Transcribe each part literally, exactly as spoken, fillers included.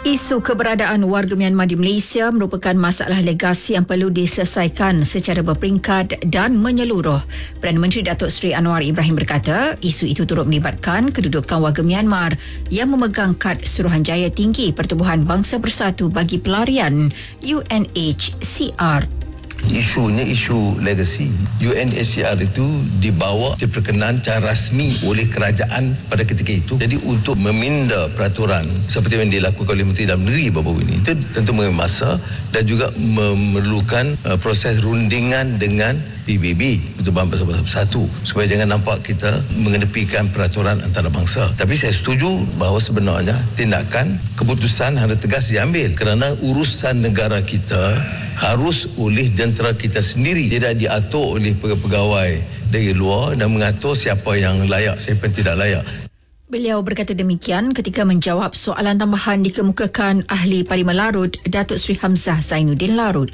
Isu keberadaan warga Myanmar di Malaysia merupakan masalah legasi yang perlu diselesaikan secara berperingkat dan menyeluruh. Perdana Menteri Datuk Seri Anwar Ibrahim berkata, isu itu turut melibatkan kedudukan warga Myanmar yang memegang kad Suruhanjaya Tinggi Pertubuhan Bangsa Bersatu bagi Pelarian U N H C R. Isunya isu legasi. U N H C R itu dibawa, diperkenan secara rasmi oleh kerajaan pada ketika itu. Jadi untuk meminda peraturan seperti yang dilakukan oleh Menteri Dalam Negeri baru-baru ini, itu tentu mengambil masa dan juga memerlukan uh, proses rundingan dengan P B B, Pertubuhan Bangsa Bersatu, supaya jangan nampak kita mengenepikan peraturan antarabangsa. Tapi saya setuju bahawa sebenarnya tindakan keputusan harus tegas diambil kerana urusan negara kita harus oleh jentera kita sendiri, tidak diatur oleh pegawai dari luar dan mengatur siapa yang layak, siapa yang tidak layak. Beliau berkata demikian ketika menjawab soalan tambahan dikemukakan Ahli Parlimen Larut, Datuk Seri Hamzah Zainuddin Larut.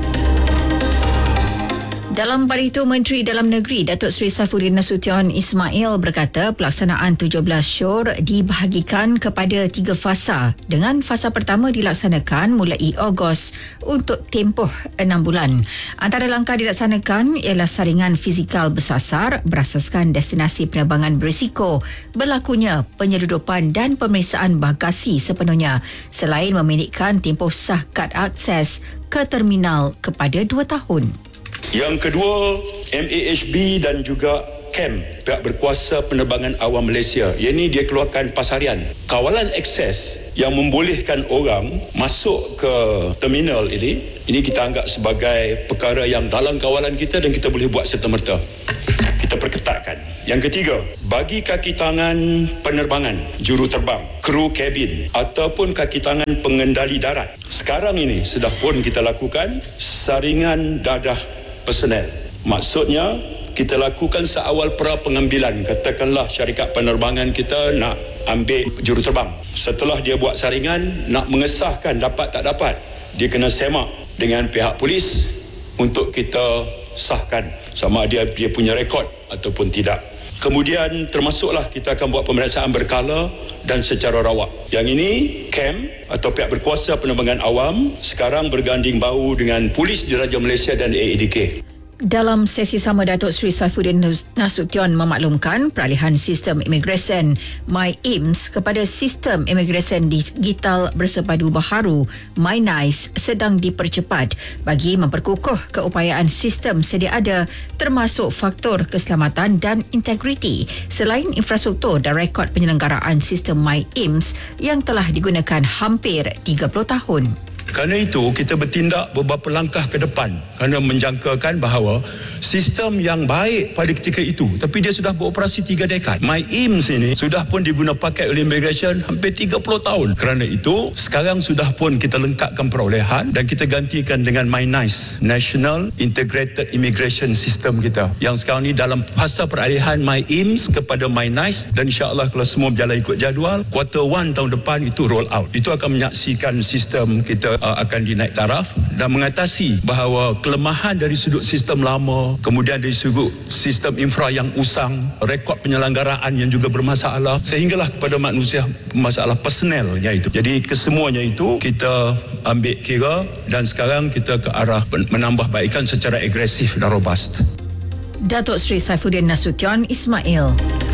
Dalam pada itu, Menteri Dalam Negeri Datuk Seri Saifuddin Nasution Ismail berkata pelaksanaan tujuh belas syur dibahagikan kepada tiga fasa, dengan fasa pertama dilaksanakan mulai Ogos untuk tempoh enam bulan. Antara langkah dilaksanakan ialah saringan fizikal bersasar berasaskan destinasi penerbangan berisiko, berlakunya penyeludupan dan pemeriksaan bagasi sepenuhnya, selain memendekkan tempoh sah kad akses ke terminal kepada dua tahun. Yang kedua, M A H B dan juga C A M, pihak berkuasa penerbangan awam Malaysia. Yang ini dia keluarkan pasarian. Kawalan akses yang membolehkan orang masuk ke terminal ini, ini kita anggap sebagai perkara yang dalam kawalan kita dan kita boleh buat serta-merta. Kita perketatkan. Yang ketiga, bagi kaki tangan penerbangan, juru terbang, kru kabin ataupun kaki tangan pengendali darat, sekarang ini sudah pun kita lakukan saringan dadah personel. Maksudnya kita lakukan seawal pra pengambilan. Katakanlah syarikat penerbangan kita nak ambil juru terbang, setelah dia buat saringan nak mengesahkan dapat tak dapat, dia kena semak dengan pihak polis untuk kita sahkan sama dia dia punya rekod ataupun tidak. Kemudian termasuklah kita akan buat pemeriksaan berkala dan secara rawak. Yang ini C A M atau pihak berkuasa penerbangan awam sekarang berganding bahu dengan Polis Diraja Malaysia dan A A D K. Dalam sesi sama, Datuk Seri Saifuddin Nasution memaklumkan peralihan sistem imigresen MyIMS kepada sistem imigresen digital bersepadu baharu MyNice sedang dipercepat bagi memperkukuh keupayaan sistem sedia ada, termasuk faktor keselamatan dan integriti, selain infrastruktur dan rekod penyelenggaraan sistem MyIMS yang telah digunakan hampir tiga puluh tahun. Kerana itu, kita bertindak beberapa langkah ke depan kerana menjangkakan bahawa sistem yang baik pada ketika itu, tapi dia sudah beroperasi tiga dekad. MyIMS ini sudah pun diguna pakai oleh immigration hampir tiga puluh tahun. Kerana itu, sekarang sudah pun kita lengkapkan perolehan dan kita gantikan dengan MyNice, National Integrated Immigration System kita, yang sekarang ni dalam fasa peralihan MyIMS kepada MyNice, dan insya-Allah kalau semua berjalan ikut jadual, quarter one tahun depan itu roll out. Itu akan menyaksikan sistem kita Uh, akan dinaik taraf dan mengatasi bahawa kelemahan dari sudut sistem lama, kemudian dari sudut sistem infra yang usang, rekod penyelenggaraan yang juga bermasalah, sehinggalah kepada manusia masalah personelnya itu. Jadi kesemuanya itu kita ambil kira dan sekarang kita ke arah menambah baikkan secara agresif dan robust. Datuk Seri Saifuddin Nasution Ismail.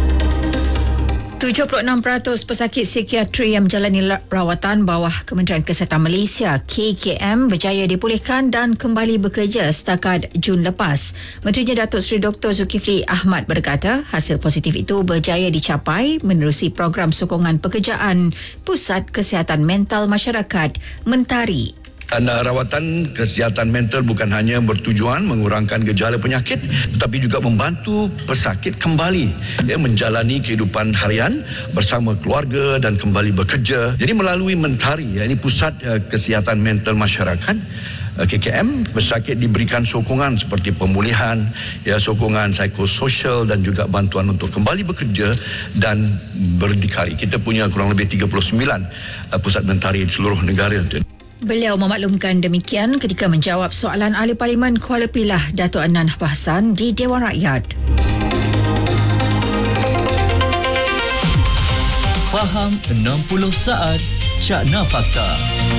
tujuh puluh enam peratus pesakit psikiatri yang menjalani rawatan bawah Kementerian Kesihatan Malaysia K K M berjaya dipulihkan dan kembali bekerja setakat Jun lepas. Menterinya Datuk Seri Doktor Zulkifli Ahmad berkata hasil positif itu berjaya dicapai menerusi program sokongan pekerjaan Pusat Kesihatan Mental Masyarakat Mentari. Dan rawatan kesihatan mental bukan hanya bertujuan mengurangkan gejala penyakit, tetapi juga membantu pesakit kembali ya, menjalani kehidupan harian bersama keluarga dan kembali bekerja. Jadi melalui Mentari, ya, ini Pusat uh, Kesihatan Mental Masyarakat K K M, pesakit diberikan sokongan seperti pemulihan, ya, sokongan psikososial dan juga bantuan untuk kembali bekerja dan berdikari. Kita punya kurang lebih tiga puluh sembilan uh, pusat mentari di seluruh negara. Beliau memaklumkan demikian ketika menjawab soalan Ahli Parlimen Kuala Pilah Datuk Anan Bahsan di Dewan Rakyat. Faham enam puluh saat Cakna Fakta.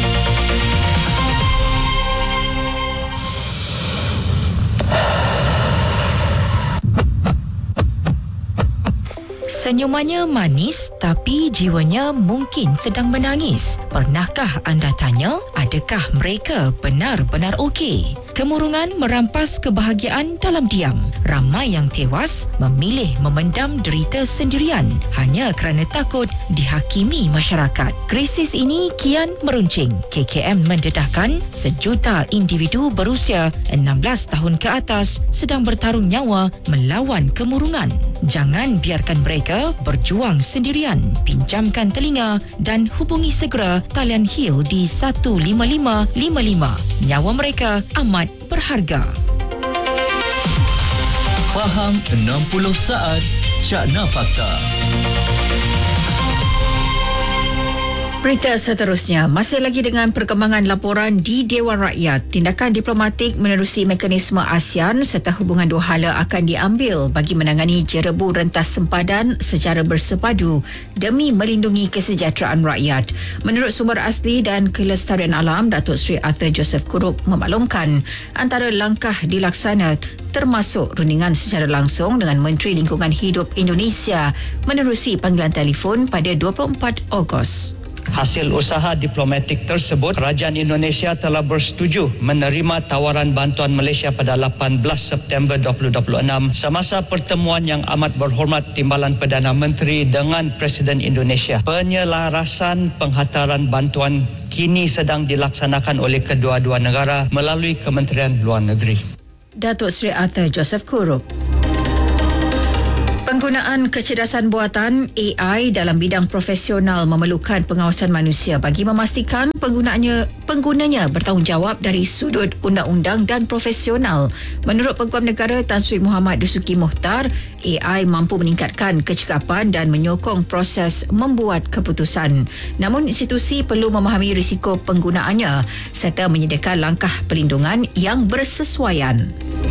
Senyumannya manis tapi jiwanya mungkin sedang menangis. Pernahkah anda tanya, adakah mereka benar-benar okey? Kemurungan merampas kebahagiaan dalam diam. Ramai yang tewas memilih memendam derita sendirian hanya kerana takut dihakimi masyarakat. Krisis ini kian meruncing. K K M mendedahkan sejuta individu berusia enam belas tahun ke atas sedang bertarung nyawa melawan kemurungan. Jangan biarkan mereka berjuang sendirian. Pinjamkan telinga dan hubungi segera talian Hill di satu lima lima lima lima. Nyawa mereka amat berharga. Faham enam puluh saat Cakna Fakta. Berita seterusnya, masih lagi dengan perkembangan laporan di Dewan Rakyat. Tindakan diplomatik menerusi mekanisme ASEAN serta hubungan dua hala akan diambil bagi menangani jerebu rentas sempadan secara bersepadu demi melindungi kesejahteraan rakyat. Menurut sumber asli dan kelestarian alam, Datuk Seri Arthur Joseph Kurup memaklumkan antara langkah dilaksana termasuk rundingan secara langsung dengan Menteri Lingkungan Hidup Indonesia menerusi panggilan telefon pada dua puluh empat Ogos. Hasil usaha diplomatik tersebut, Kerajaan Indonesia telah bersetuju menerima tawaran bantuan Malaysia pada lapan belas September dua ribu dua puluh enam semasa pertemuan yang amat berhormat Timbalan Perdana Menteri dengan Presiden Indonesia. Penyelarasan penghantaran bantuan kini sedang dilaksanakan oleh kedua-dua negara melalui Kementerian Luar Negeri. Datuk Seri Arthur Joseph Kurup. Penggunaan kecerdasan buatan A I dalam bidang profesional memerlukan pengawasan manusia bagi memastikan penggunaannya penggunanya bertanggungjawab dari sudut undang-undang dan profesional. Menurut Peguam Negara Tan Sri Muhammad Dusuki Mohtar, A I mampu meningkatkan kecekapan dan menyokong proses membuat keputusan. Namun institusi perlu memahami risiko penggunaannya serta menyediakan langkah perlindungan yang bersesuaian.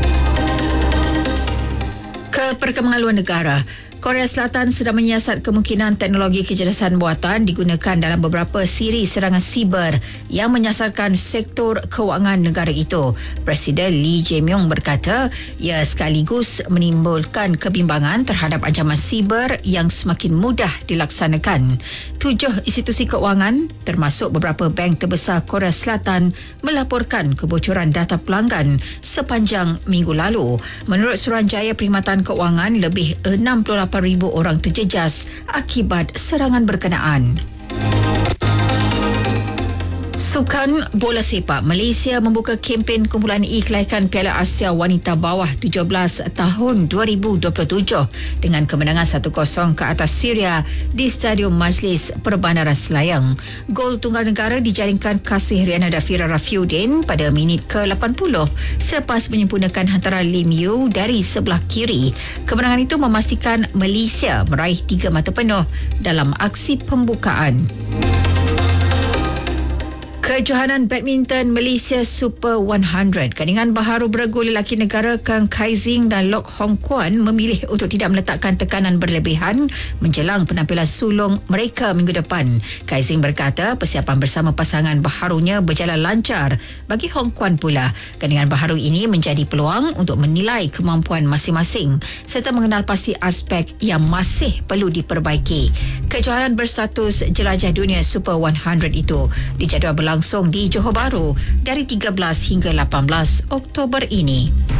Ke perkembangan luar negara, Korea Selatan sedang menyiasat kemungkinan teknologi kecerdasan buatan digunakan dalam beberapa siri serangan siber yang menyasarkan sektor kewangan negara itu. Presiden Lee Jae-myung berkata ia sekaligus menimbulkan kebimbangan terhadap ancaman siber yang semakin mudah dilaksanakan. Tujuh institusi kewangan termasuk beberapa bank terbesar Korea Selatan melaporkan kebocoran data pelanggan sepanjang minggu lalu. Menurut Suruhanjaya Perkhidmatan Kewangan, lebih enam puluh lapan ribu orang terjejas akibat serangan berkenaan. Sukan bola sepak, Malaysia membuka kempen kumpulan E kelayakan Piala Asia Wanita bawah tujuh belas tahun dua ribu dua puluh tujuh dengan kemenangan satu kosong ke atas Syria di Stadium Majlis Perbandaran Selayang. Gol tunggal negara dijaringkan kasih Riana Dafira Rafiuddin pada minit ke lapan puluh selepas menyempurnakan hantaran Lim Yu dari sebelah kiri. Kemenangan itu memastikan Malaysia meraih tiga mata penuh dalam aksi pembukaan. Kejohanan badminton Malaysia Super seratus. Gandingan baharu beregu lelaki negara Kang Kai Xing dan Lok Hong Kwan memilih untuk tidak meletakkan tekanan berlebihan menjelang penampilan sulung mereka minggu depan. Kai Xing berkata persiapan bersama pasangan baharunya berjalan lancar. Bagi Hong Kwan pula, gandingan baharu ini menjadi peluang untuk menilai kemampuan masing-masing serta mengenal pasti aspek yang masih perlu diperbaiki. Kejohanan berstatus jelajah dunia Super seratus itu dijadual berlangsung langsung di Johor Bahru dari tiga belas hingga lapan belas Oktober ini.